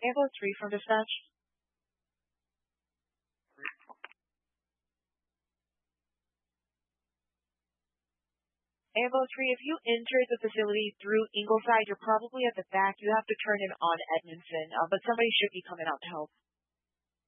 Echo 3 from dispatch. Echo 3, if you entered the facility through Ingleside, you're probably at the back. You have to turn in on Edmondson, but somebody should be coming out to help.